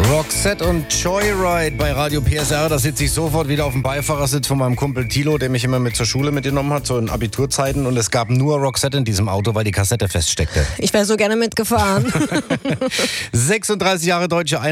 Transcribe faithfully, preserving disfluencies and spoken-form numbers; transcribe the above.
Roxette und Joyride bei Radio P S R. Da sitze ich sofort wieder auf dem Beifahrersitz von meinem Kumpel Tilo, der mich immer mit zur Schule mitgenommen hat, so in Abiturzeiten. Und es gab nur Roxette in diesem Auto, weil die Kassette feststeckte. Ich wäre so gerne mitgefahren. sechsunddreißig Jahre deutsche